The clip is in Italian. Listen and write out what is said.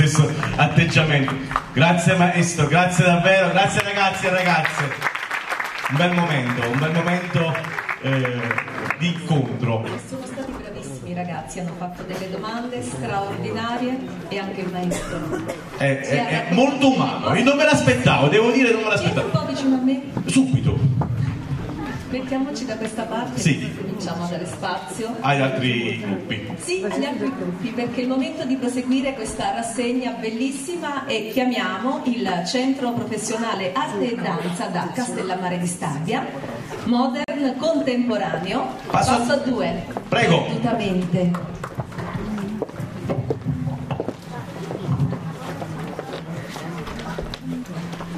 stesso atteggiamento. Grazie maestro, grazie davvero, grazie ragazzi e ragazze. Un bel momento di incontro. Sono stati bravissimi ragazzi, hanno fatto delle domande straordinarie e anche il maestro. È molto umano, io non me l'aspettavo, devo dire non me l'aspettavo. Vieni un po' vicino a me. Subito. Mettiamoci da questa parte, Sì. cominciamo a dare spazio Agli altri gruppi. Sì, agli altri gruppi, perché è il momento di proseguire questa rassegna bellissima e chiamiamo il Centro Professionale Arte e Danza da Castellammare di Stabia, Modern Contemporaneo, passo a 2. Prego. Assolutamente.